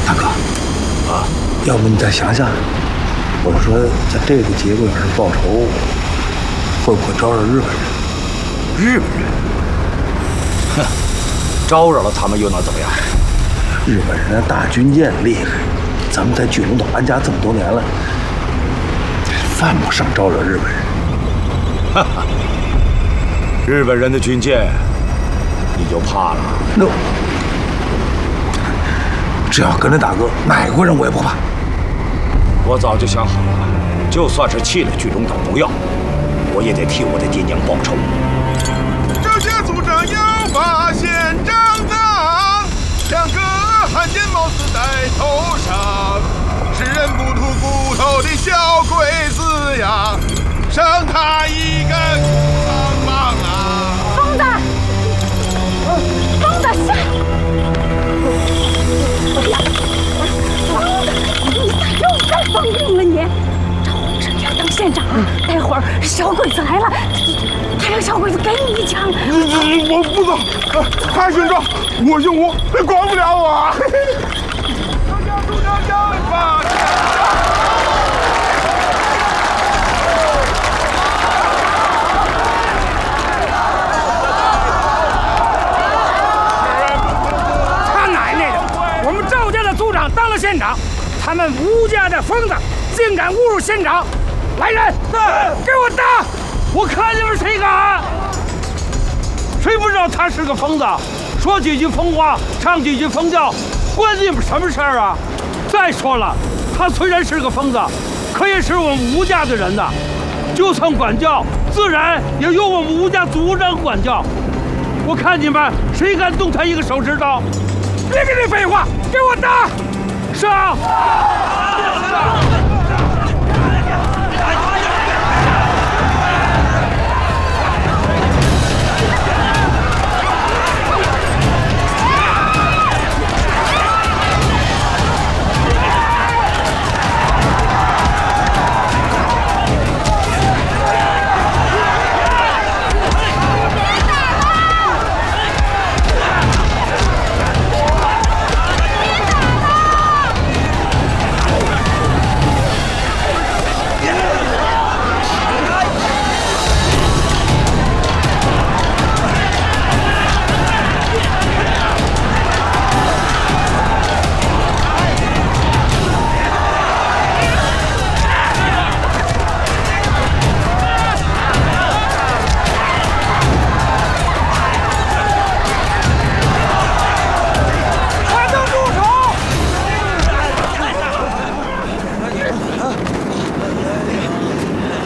大哥，啊，要不你再想想，我说在这个节骨眼上报仇，会不会招惹日本人？ 日本人？哼，招惹了他们又能怎么样？ 日本人的大军舰厉害，咱们在巨龙岛安家这么多年了，犯不上招惹日本人。 哈哈，日本人的军舰，你就怕了？ 那只要跟着大哥，哪国人我也不怕。 我早就想好了，就算是弃了巨龙岛不要，我也得替我的爹娘报仇。 这些族长要把县长当，两个汉奸貌似在头上，吃人不吐骨头的小鬼子呀，赏他一个帮忙啊！ 疯子，疯子下！哎呀，疯子，你咋又在疯病了你？赵洪生要当县长，待会儿小鬼子来了，他让小鬼子给你一枪。 我不走，韩县长，我姓吴，你管不了我。组长要把赵家的族长当了县长，他们吴家的疯子竟敢侮辱县长！来人，给我打！我看你们谁敢！谁不知道他是个疯子？说几句疯话，唱几句疯调，关你们什么事儿啊？再说了，他虽然是个疯子，可也是我们吴家的人呐。就算管教，自然也由我们吴家族长管教。我看你们谁敢动他一个手指头？别跟你废话，给我打！上！